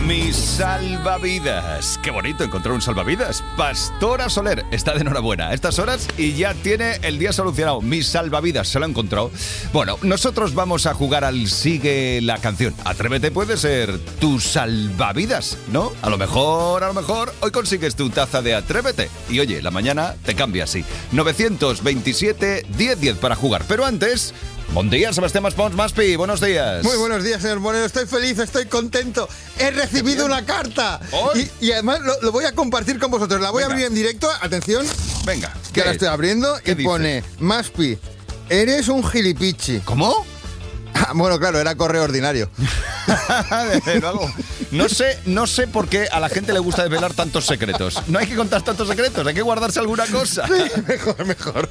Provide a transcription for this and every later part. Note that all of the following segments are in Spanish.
Mi salvavidas. Qué bonito encontrar un salvavidas. Pastora Soler está de enhorabuena a estas horas y ya tiene el día solucionado. Mi salvavidas se lo ha encontrado. Bueno, nosotros vamos a jugar al Sigue la Canción. Atrévete puede ser tu salvavidas, ¿no? A lo mejor, hoy consigues tu taza de Atrévete. Y oye, la mañana te cambia así. 927-1010 para jugar. Pero antes... Buen día, Sebastián Maspons, Maspi, buenos días. Muy buenos días, señor Moreno, estoy feliz, estoy contento. He recibido una carta y además lo voy a compartir con vosotros. La voy a abrir en directo, atención. Venga. Que la estoy abriendo y pone: Maspi, eres un gilipichi. ¿Cómo? Bueno, claro, era correo ordinario. Desde luego. No sé por qué a la gente le gusta desvelar tantos secretos. No hay que contar tantos secretos, hay que guardarse alguna cosa. Sí, mejor.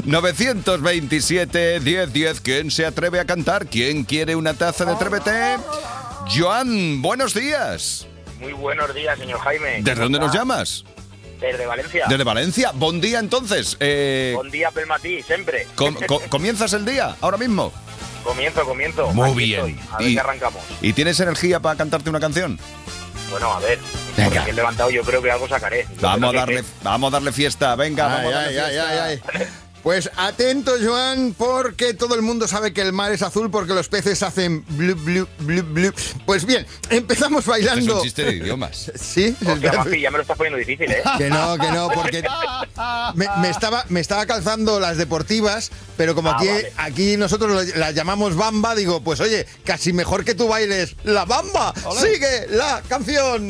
927-1010. ¿Quién se atreve a cantar? ¿Quién quiere una taza de Atrévete? Joan, buenos días. Muy buenos días, señor Jaime. ¿Desde dónde nos llamas? Desde Valencia. Desde Valencia. Buen día, entonces. Buen día pel matí, siempre. ¿Comienzas el día ahora mismo? Comienzo. Muy Aquí bien. estoy. A ver qué arrancamos. ¿Y tienes energía para cantarte una canción? Bueno, a ver. Venga. Porque he levantado, yo creo que algo sacaré. Vamos a darle fiesta. Venga, vamos a darle fiesta. Ay. Pues atento, Joan, porque todo el mundo sabe que el mar es azul porque los peces hacen blu, blu, blu, blu. Pues bien, empezamos bailando. Es un chiste de idiomas. Sí. Hostia, Maspi, ya me lo estás poniendo difícil, ¿eh? Que no, porque me estaba calzando las deportivas, pero como aquí nosotros las llamamos bamba, digo, pues oye, casi mejor que tú bailes la bamba. ¡Olé! ¡Sigue la canción!